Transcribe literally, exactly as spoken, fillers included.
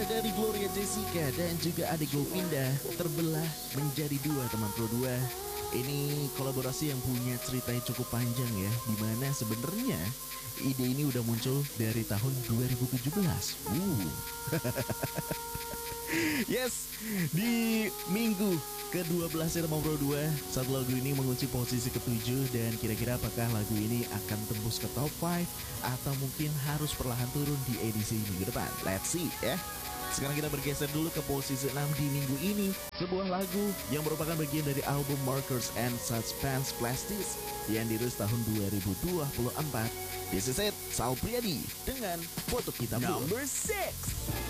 dari Gloria Jessica dan juga Ade Govinda terbelah menjadi dua teman pro dua. Ini kolaborasi yang punya cerita yang cukup panjang ya, dimana sebenarnya ide ini udah muncul dari tahun dua ribu tujuh belas. Uh. Yes, di minggu ke dua belas Teman Pro dua, satu lagu ini mengunci posisi ketujuh. Dan kira-kira apakah lagu ini akan tembus ke top lima atau mungkin harus perlahan turun di edisi minggu depan? Let's see ya. Sekarang kita bergeser dulu ke posisi enam di minggu ini. Sebuah lagu yang merupakan bagian dari album Markers and Suspense Plastis yang dirilis tahun dua ribu dua puluh empat. This is it, Sal Priadi dengan Foto Kita Bro. Number six.